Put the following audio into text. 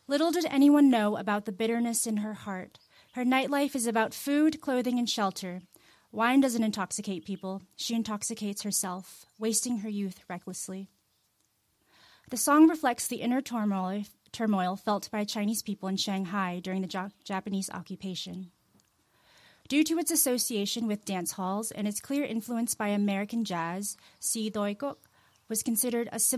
Little did anyone know about the bitterness in her heart. Her nightlife is about food, clothing, and shelter. Wine doesn't intoxicate people. She intoxicates herself, wasting her youth recklessly. The song reflects the inner turmoil felt by Chinese people in Shanghai during the Japanese occupation. Due to its association with dance halls and its clear influence by American jazz, Si Doi Kuk was considered a